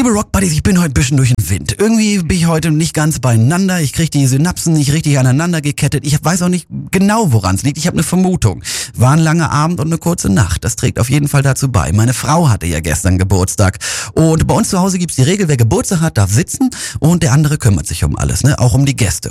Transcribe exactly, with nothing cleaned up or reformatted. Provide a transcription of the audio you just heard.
Liebe Rockbuddies, ich bin heute ein bisschen durch den Wind. Irgendwie bin ich heute nicht ganz beieinander. Ich kriege die Synapsen nicht richtig aneinander gekettet. Ich weiß auch nicht genau, woran es liegt. Ich habe eine Vermutung. War ein langer Abend und eine kurze Nacht. Das trägt auf jeden Fall dazu bei. Meine Frau hatte ja gestern Geburtstag. Und bei uns zu Hause gibt's die Regel, wer Geburtstag hat, darf sitzen und der andere kümmert sich um alles, ne? Auch um die Gäste.